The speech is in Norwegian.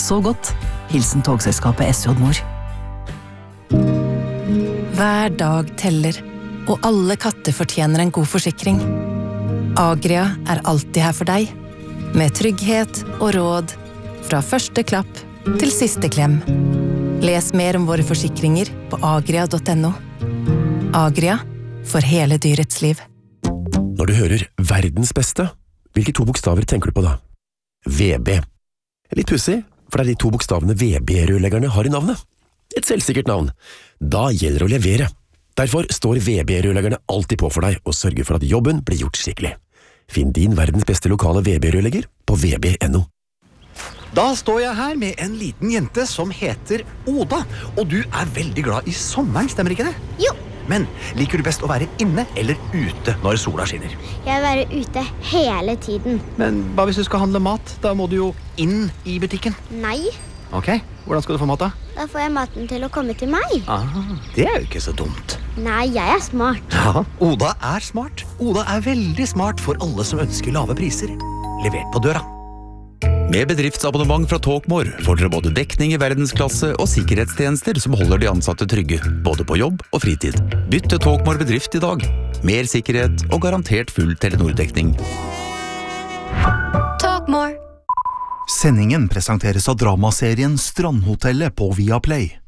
Så godt. Hilsen togselskapet SJ Nord. Hver dag teller, og alle katter fortjener en god forsikring. Agria er alltid her for deg, med trygghet og råd, fra første klapp til siste klem. Les mer om våre forsikringer på agria.no. Agria, for hele dyrets liv. Når du hører verdens beste, hvilke 2 bokstaver tenker du på da? VB. Litt pussig, for det er de 2 bokstavene VB-rørleggerne har i navnet. Et selvsikkert navn. Da gjelder det å levere. Derfor står VB-rørleggerne alltid på for deg og sørger for at jobben blir gjort skikkelig. Finn din verdens beste lokale VB-rørlegger på vb.no. Da står jeg her med en liten jente som heter Oda, og du er veldig glad i sommeren, stemmer ikke det? Jo. Men liker du best å være inne eller ute når sola skinner? Jeg vil være ute hele tiden. Men hva hvis du skal handle mat? Da må du jo inn i butikken. Nei. Ok, hvordan skal du få mat da? Da får jeg maten til å komme til meg. Det er jo ikke så dumt. Nei, jeg er smart. Ja, Oda er smart. Oda er veldig smart for alle som ønsker lave priser. Levert på døra. Med bedriftsabonnement fra Talkmore får dere både dekning i verdensklasse og sikkerhetstjenester som holder de ansatte trygge, både på jobb og fritid. Bytt til Talkmore bedrift i dag. Mer sikkerhet og garantert full Telenor-dekning. Talkmore. Sendingen presenteres av dramaserien Strandhotellet på Viaplay.